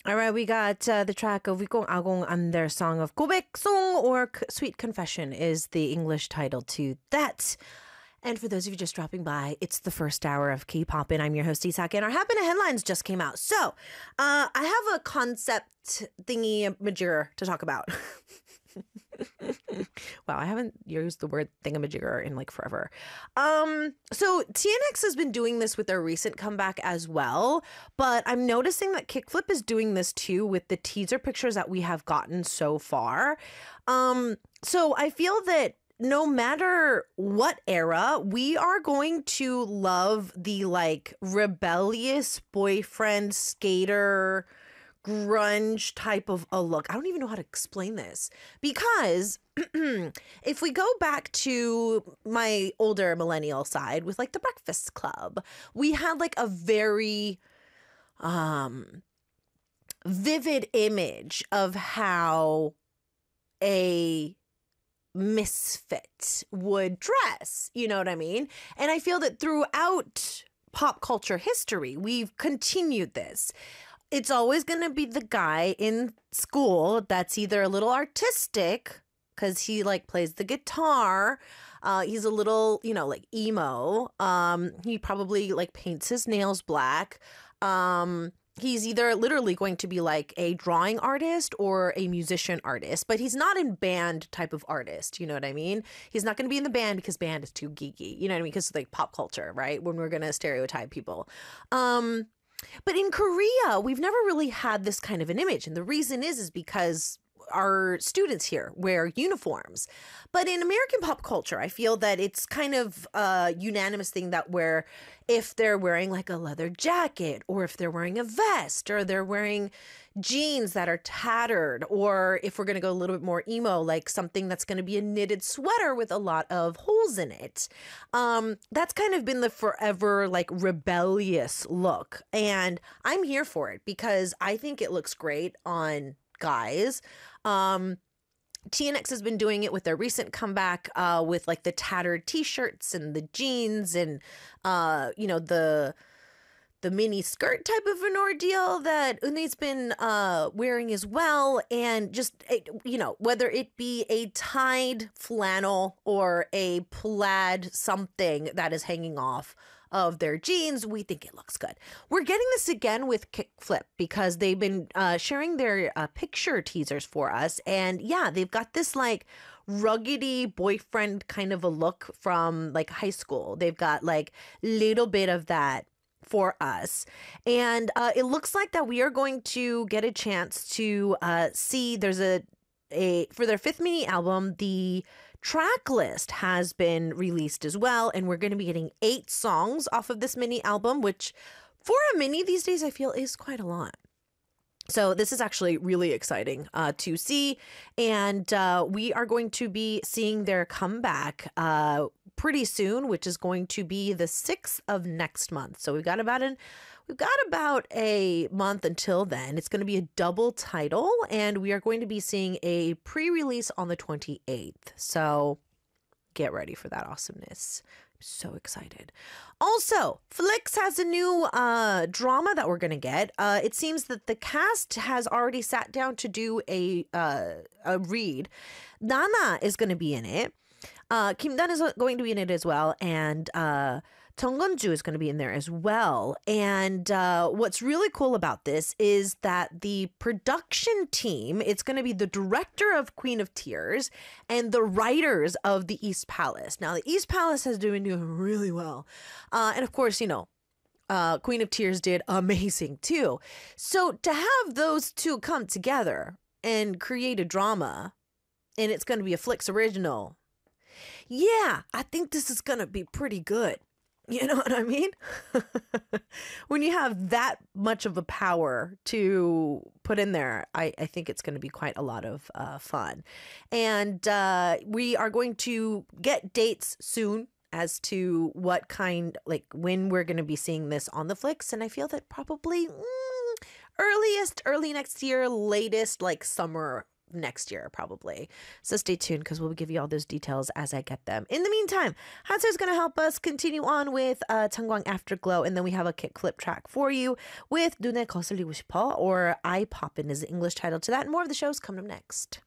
All right, we got the track of Wikong Agong and their song of 고백송 or Sweet Confession is the English title to that. And for those of you just dropping by, it's the first hour of K-pop, and I'm your host, Isak, and our Happen Headlines just came out. So I have a concept thingy-majigger to talk about. Wow, I haven't used the word thingamajigger in like forever. So TNX has been doing this with their recent comeback as well, but I'm noticing that Kickflip is doing this too with the teaser pictures that we have gotten so far. So I feel that no matter what era, we are going to love the like rebellious boyfriend skater grunge type of a look. I don't even know how to explain this because if we go back to my older millennial side with like the Breakfast Club, we had like a very vivid image of how a misfit would dress, you know what I mean? And I feel that throughout pop culture history, we've continued this. It's always going to be the guy in school that's either a little artistic because he like plays the guitar. He's a little, you know, like emo. He probably like paints his nails black. He's either literally going to be like a drawing artist or a musician artist, but he's not in band type of artist. You know what I mean? He's not going to be in the band because band is too geeky. You know what I mean? Because like pop culture, right? When we're going to stereotype people. But in Korea, we've never really had this kind of an image. And the reason is because our students here wear uniforms. But in American pop culture, I feel that it's kind of a unanimous thing that where if they're wearing like a leather jacket or if they're wearing a vest or they're wearing jeans that are tattered, or if we're going to go a little bit more emo, like something that's going to be a knitted sweater with a lot of holes in it. That's kind of been the forever like rebellious look. And I'm here for it because I think it looks great on guys. TNX has been doing it with their recent comeback with like the tattered t-shirts and the jeans and you know, the mini skirt type of an ordeal that Uni's been wearing as well. And just, you know, whether it be a tied flannel or a plaid something that is hanging off of their jeans, we think it looks good. We're getting this again with Kickflip because they've been sharing their picture teasers for us. And yeah, they've got this like ruggedy boyfriend kind of a look from like high school. They've got like little bit of that for us. And it looks like that we are going to get a chance to see there's a for their fifth mini album, the track list has been released as well. And we're going to be getting 8 songs off of this mini album, which for a mini these days, I feel is quite a lot. So this is actually really exciting to see. And we are going to be seeing their comeback pretty soon, which is going to be the 6th of next month. So we've got about a month until then. It's going to be a double title, and we are going to be seeing a pre-release on the 28th. So get ready for that awesomeness. I'm so excited. Also, Flix has a new drama that we're going to get. It seems that the cast has already sat down to do a read. Nana is going to be in it. Kim Dan is going to be in it as well, and Jung Gun-ju is going to be in there as well. And what's really cool about this is that the production team, it's going to be the director of Queen of Tears and the writers of the East Palace. Now, the East Palace has been doing really well. And of course, you know, Queen of Tears did amazing too. So to have those two come together and create a drama, and it's going to be a Flix original, yeah, I think this is going to be pretty good. You know what I mean? When you have that much of a power to put in there, I think it's going to be quite a lot of fun. And we are going to get dates soon as to what kind, like when we're going to be seeing this on the Flix. And I feel that probably early next year, latest like summer next year probably. So stay tuned because we'll give you all those details as I get them. In the meantime, Hanser is going to help us continue on with Changgwang Afterglow, and then we have a kickflip track for you with 눈에 거슬리고 싶어, or I Poppin' is the English title to that, and more of the shows coming up next.